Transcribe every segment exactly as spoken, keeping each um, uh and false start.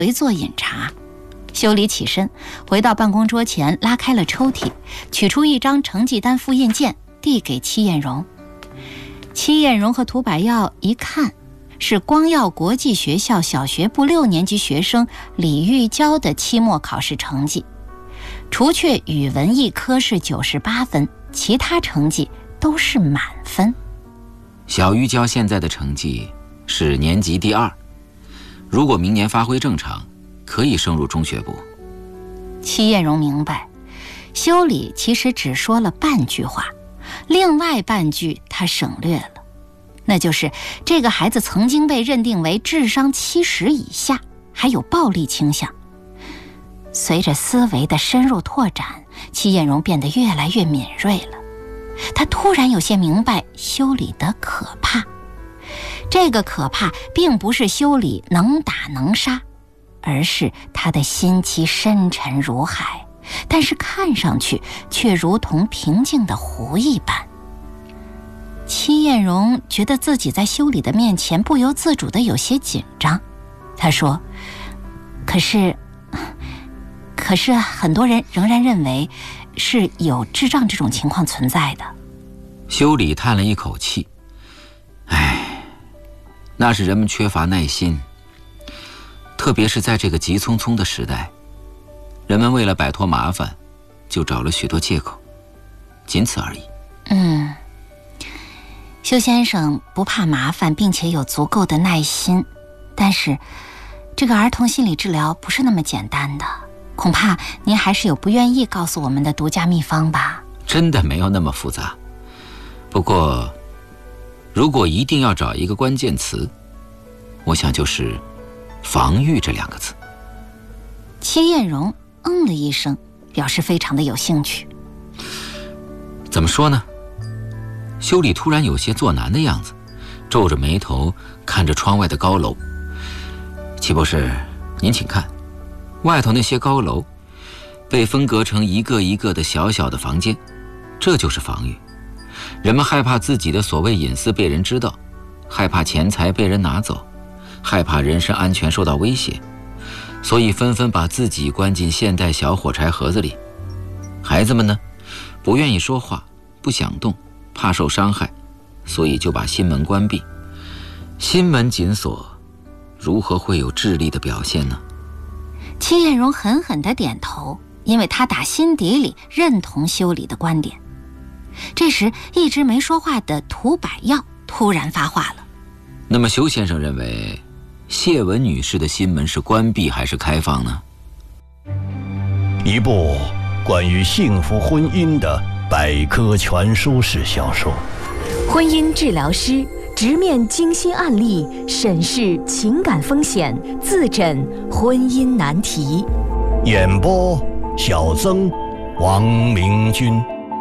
围坐饮茶。修理起身，回到办公桌前，拉开了抽屉，取出一张成绩单复印件，递给戚艳荣。戚艳荣和涂百耀一看，是光耀国际学校小学部六年级学生李玉娇的期末考试成绩，除却语文一科是九十八分，其他成绩都是满分。 小玉娇现在的成绩是年级第二，如果明年发挥正常，可以升入中学部。 戚艳荣明白，修理其实只说了半句话，另外半句他省略了，那就是这个孩子曾经被认定为智商七十以下，还有暴力倾向。随着思维的深入拓展，戚艳荣变得越来越敏锐了。他突然有些明白修理的可怕。这个可怕并不是修理能打能杀，而是他的心机深沉如海，但是看上去却如同平静的湖一般。戚艳荣觉得自己在修理的面前不由自主地有些紧张。他说：可是可是很多人仍然认为是有智障这种情况存在的。 修理叹了一口气，唉，那是人们缺乏耐心，特别是在这个急匆匆的时代，人们为了摆脱麻烦，就找了许多借口，仅此而已。 嗯，修先生不怕麻烦，并且有足够的耐心，但是这个儿童心理治疗不是那么简单的，恐怕您还是有不愿意告诉我们的独家秘方吧？ 真的没有那么复杂，不过如果一定要找一个关键词，我想就是防御这两个字。 戚艳荣嗯了一声，表示非常的有兴趣。 怎么说呢？修理突然有些作难的样子，皱着眉头看着窗外的高楼。戚博士，您请看，外头那些高楼被分隔成一个一个的小小的房间，这就是防御。人们害怕自己的所谓隐私被人知道，害怕钱财被人拿走，害怕人身安全受到威胁，所以纷纷把自己关进现代小火柴盒子里。孩子们呢，不愿意说话，不想动，怕受伤害，所以就把心门关闭。心门紧锁，如何会有智力的表现呢？ 戚艳荣狠狠地点头，因为他打心底里认同修理的观点。这时一直没说话的涂百耀突然发话了。 那么修先生认为谢文女士的心门是关闭还是开放呢？ 一部关于幸福婚姻的百科全书式小说。 婚姻治疗师直面精心案例，审视情感风险，自诊婚姻难题。 演播小曾、王明君。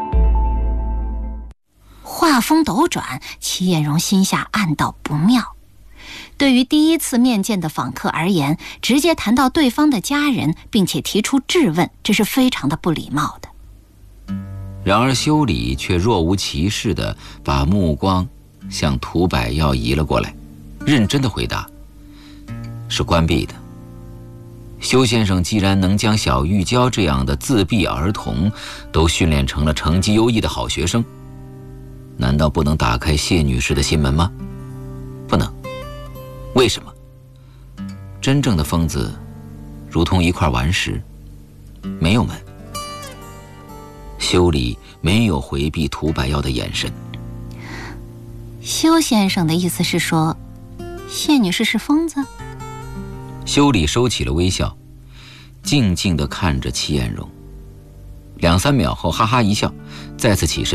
话锋斗转，戚艳荣心下暗道不妙。对于第一次面见的访客而言，直接谈到对方的家人，并且提出质问，这是非常的不礼貌的。 然而修理却若无其事地把目光向涂百耀移了过来，认真地回答：是关闭的。修先生既然能将小玉娇这样的自闭儿童都训练成了成绩优异的好学生，难道不能打开谢女士的心门吗？不能。为什么？真正的疯子如同一块顽石，没有门。修理没有回避涂百耀的眼神。 修先生的意思是说，谢女士是疯子？ 修理收起了微笑，静静地看着戚艳荣，两三秒后哈哈一笑，再次起身。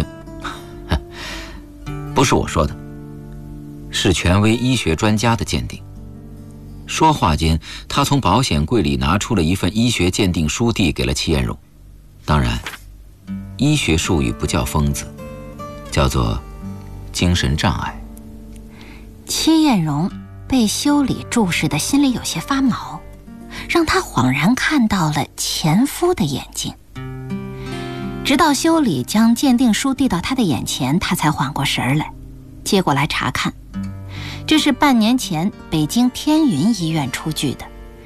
不是我说的，是权威医学专家的鉴定。说话间，他从保险柜里拿出了一份医学鉴定书，递给了戚艳荣。当然，医学术语不叫疯子，叫做精神障碍。 戚艳荣被修理注视的心里有些发毛，让他恍然看到了前夫的眼睛。直到修理将鉴定书递到他的眼前，他才缓过神来，接过来查看。这是半年前北京天云医院出具的，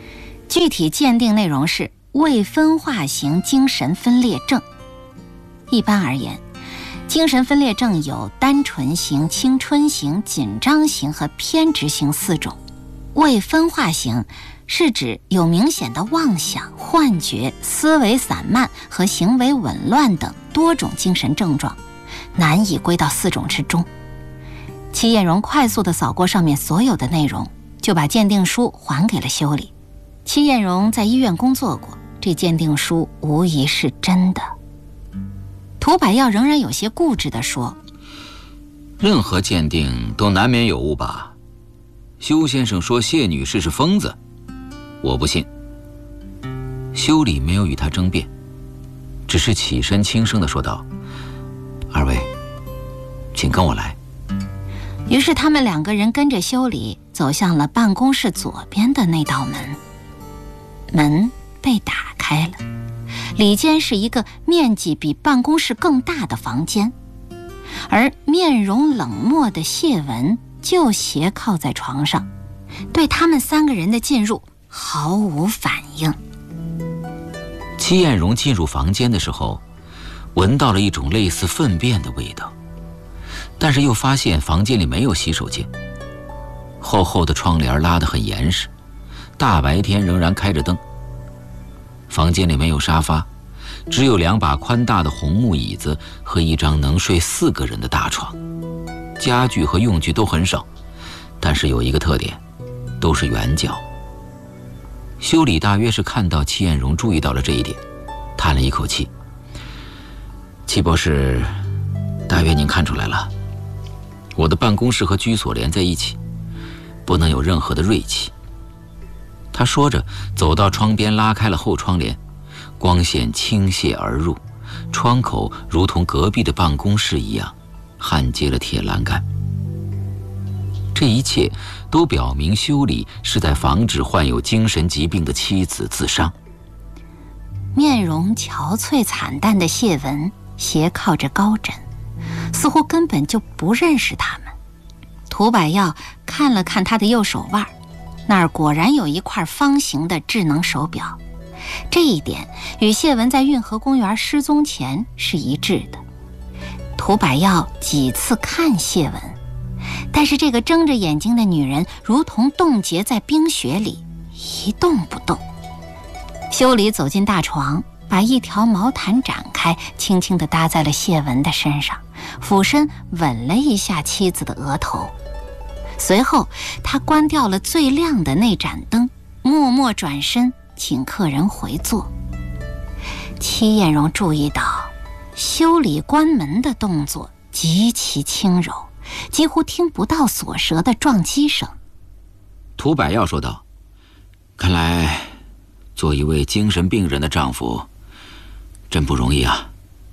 具体鉴定内容是未分化型精神分裂症。一般而言，精神分裂症有单纯型、青春型、紧张型和偏执型四种。未分化型是指有明显的妄想、幻觉、思维散漫和行为紊乱等多种精神症状，难以归到四种之中。戚艳荣快速地扫过上面所有的内容，就把鉴定书还给了修理。戚艳荣在医院工作过，这鉴定书无疑是真的。涂百耀仍然有些固执地说： 任何鉴定都难免有误吧？修先生说谢女士是疯子，我不信。修理没有与他争辩，只是起身轻声地说道：二位请跟我来。 于是他们两个人跟着修理走向了办公室左边的那道门。门被打开了，里间是一个面积比办公室更大的房间，而面容冷漠的谢文就斜靠在床上，对他们三个人的进入毫无反应。 戚艳荣进入房间的时候，闻到了一种类似粪便的味道，但是又发现房间里没有洗手间。厚厚的窗帘拉得很严实，大白天仍然开着灯。房间里没有沙发，只有两把宽大的红木椅子和一张能睡四个人的大床。家具和用具都很少，但是有一个特点，都是圆角。修理大约是看到戚艳荣注意到了这一点，叹了一口气：戚博士，大约您看出来了，我的办公室和居所连在一起，不能有任何的锐气。他说着走到窗边，拉开了后窗帘，光线倾泻而入，窗口如同隔壁的办公室一样焊接了铁栏杆。这一切都表明修理是在防止患有精神疾病的妻子自伤。 面容憔悴惨淡的谢文斜靠着高枕，似乎根本就不认识他们。涂百耀看了看他的右手腕，那儿果然有一块方形的智能手表，这一点与谢文在运河公园失踪前是一致的。涂百耀几次看谢文，但是这个睁着眼睛的女人如同冻结在冰雪里，一动不动。修理走进大床，把一条毛毯展开，轻轻地搭在了谢文的身上，俯身吻了一下妻子的额头。随后他关掉了最亮的那盏灯，默默转身请客人回座。戚艳荣注意到修理关门的动作极其轻柔，几乎听不到锁舌的撞击声。 涂百耀说道：看来做一位精神病人的丈夫真不容易啊。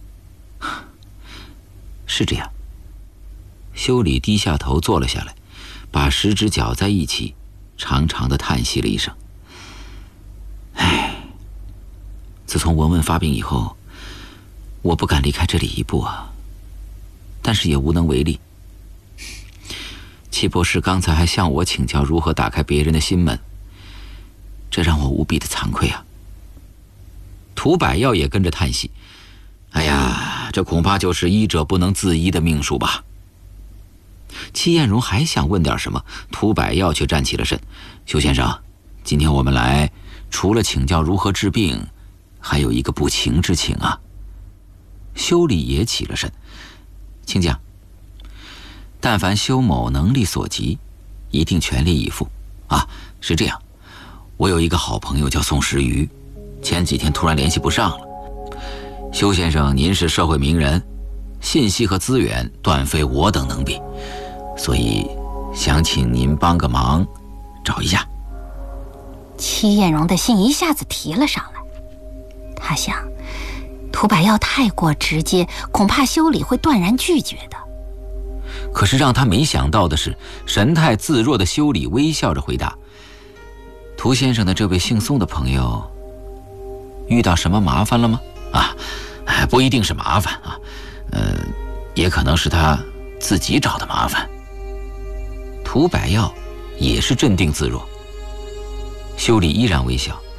是这样。修理低下头坐了下来，把食指搅在一起，长长的叹息了一声。唉，自从文文发病以后，我不敢离开这里一步啊，但是也无能为力。戚博士刚才还向我请教如何打开别人的心门，这让我无比的惭愧啊。涂百耀也跟着叹息：哎呀，这恐怕就是医者不能自医的命数吧。戚艳荣还想问点什么，涂百耀却站起了身：修先生，今天我们来除了请教如何治病，还有一个不情之请啊。修理也起了身：请讲。但凡修某能力所及，一定全力以赴啊。是这样，我有一个好朋友叫宋时瑜，前几天突然联系不上了。修先生您是社会名人，信息和资源断非我等能比，所以想请您帮个忙，找一下。 戚艳荣的心一下子提了上来，他想涂百耀太过直接，恐怕修理会断然拒绝的。 可是让他没想到的是，神态自若的修理微笑着回答：涂先生的这位姓宋的朋友遇到什么麻烦了吗？啊，不一定是麻烦啊，呃，也可能是他自己找的麻烦。涂百耀也是镇定自若。修理依然微笑：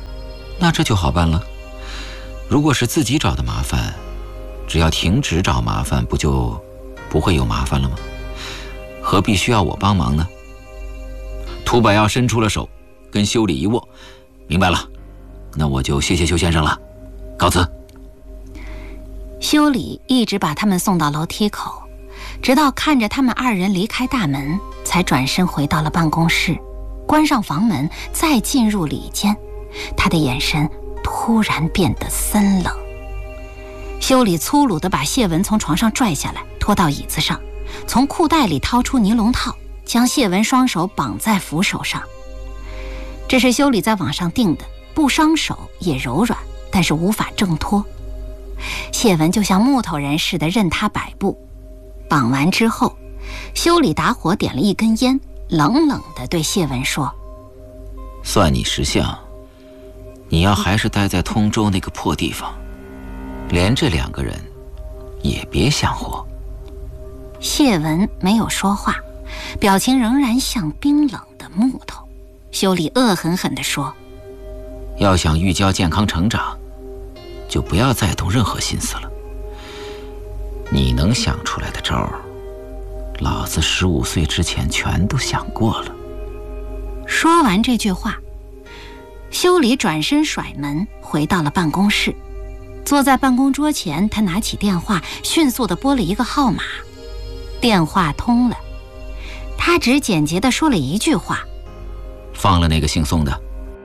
那这就好办了。如果是自己找的麻烦，只要停止找麻烦，不就不会有麻烦了吗？何必需要我帮忙呢？涂百耀伸出了手，跟修理一握，明白了，那我就谢谢修先生了，告辞。 修理一直把他们送到楼梯口，直到看着他们二人离开大门，才转身回到了办公室，关上房门，再进入里间。他的眼神突然变得森冷。修理粗鲁地把谢文从床上拽下来，拖到椅子上，从裤袋里掏出尼龙套，将谢文双手绑在扶手上。这是修理在网上订的，不伤手也柔软，但是无法挣脱。谢文就像木头人似的任他摆布。绑完之后，修理打火点了一根烟，冷冷地对谢文说： 算你识相，你要还是待在通州那个破地方，连这两个人也别想活。 谢文没有说话，表情仍然像冰冷的木头。修理恶狠狠地说： 要想玉娇健康成长，就不要再动任何心思了。你能想出来的招儿，老子十五岁之前全都想过了。 说完这句话，修理转身甩门，回到了办公室。坐在办公桌前，他拿起电话，迅速地拨了一个号码。电话通了，他只简洁地说了一句话： 放了那个姓宋的。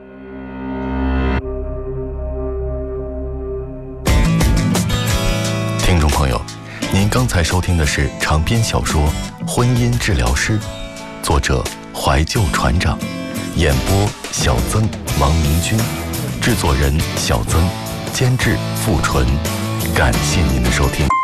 听众朋友，您刚才收听的是长篇小说《婚姻治疗师》，作者怀旧船长，演播小曾、王明君，制作人小曾，监制付纯。感谢您的收听。